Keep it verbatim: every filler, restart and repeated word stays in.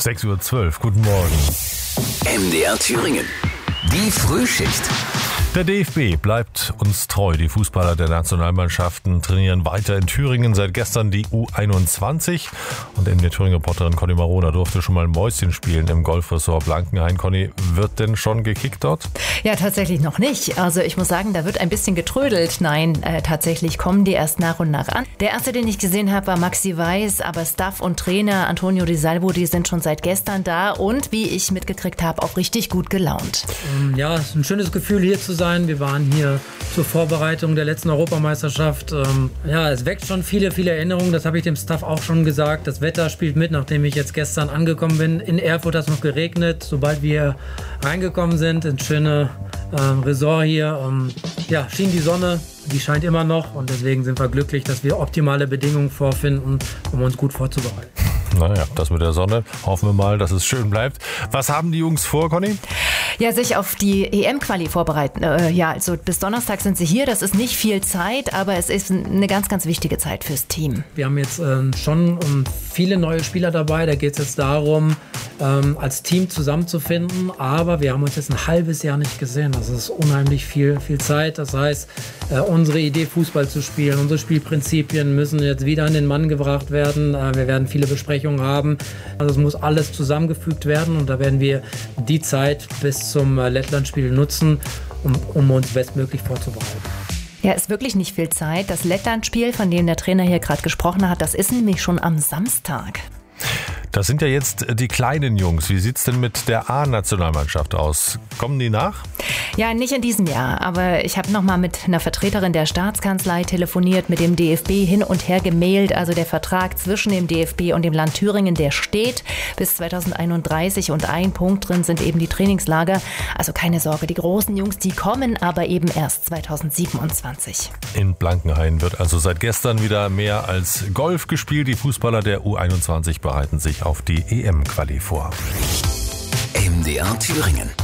sechs Uhr zwölf, guten Morgen. M D R Thüringen, die Frühschicht. Der D F B bleibt uns treu. Die Fußballer der Nationalmannschaften trainieren weiter in Thüringen. Seit gestern die U einundzwanzig. Und M D R-Thüringen-Reporterin Conny Marona durfte schon mal Mäuschen spielen im Golfresort Blankenhain. Conny, wird denn schon gekickt dort? Ja, tatsächlich noch nicht. Also ich muss sagen, da wird ein bisschen getrödelt. Nein, äh, tatsächlich kommen die erst nach und nach an. Der erste, den ich gesehen habe, war Maxi Weiß. Aber Staff und Trainer Antonio Di Salvo, die sind schon seit gestern da. Und wie ich mitgekriegt habe, auch richtig gut gelaunt. Ja, es ist ein schönes Gefühl, hier zu sein. Wir waren hier zur Vorbereitung der letzten Europameisterschaft. Ja, es weckt schon viele, viele Erinnerungen. Das habe ich dem Staff auch schon gesagt. Das Wetter spielt mit, nachdem ich jetzt gestern angekommen bin. In Erfurt hat es noch geregnet. Sobald wir reingekommen sind ins schöne äh, Resort hier, ähm, ja, schien die Sonne. Die scheint immer noch und deswegen sind wir glücklich, dass wir optimale Bedingungen vorfinden, um uns gut vorzubereiten. Naja, das mit der Sonne. Hoffen wir mal, dass es schön bleibt. Was haben die Jungs vor, Conny? Ja, sich auf die E M-Quali vorbereiten. Äh, ja, also bis Donnerstag sind sie hier. Das ist nicht viel Zeit, aber es ist eine ganz, ganz wichtige Zeit fürs Team. Wir haben jetzt ähm, schon um, viele neue Spieler dabei. Da geht es jetzt darum, ähm, als Team zusammenzufinden. Aber wir haben uns jetzt ein halbes Jahr nicht gesehen. Das ist unheimlich viel, viel Zeit. Das heißt, äh, unsere Idee, Fußball zu spielen, unsere Spielprinzipien müssen jetzt wieder an den Mann gebracht werden. Äh, wir werden viele Besprechungen haben. Also es muss alles zusammengefügt werden und da werden wir die Zeit bis zum Lettland-Spiel nutzen, um, um uns bestmöglich vorzubereiten. Ja, ist wirklich nicht viel Zeit. Das Lettland-Spiel, von dem der Trainer hier gerade gesprochen hat, das ist nämlich schon am Samstag. Das sind ja jetzt die kleinen Jungs. Wie sieht's denn mit der A-Nationalmannschaft aus? Kommen die nach? Ja, nicht in diesem Jahr, aber ich habe noch mal mit einer Vertreterin der Staatskanzlei telefoniert, mit dem D F B hin und her gemailt. Also der Vertrag zwischen dem D F B und dem Land Thüringen, der steht bis zweitausendeinunddreißig und ein Punkt drin sind eben die Trainingslager. Also keine Sorge, die großen Jungs, die kommen aber eben erst zweitausendsiebenundzwanzig. In Blankenhain wird also seit gestern wieder mehr als Golf gespielt. Die Fußballer der U einundzwanzig bereiten sich auf die E M-Quali vor. M D R Thüringen.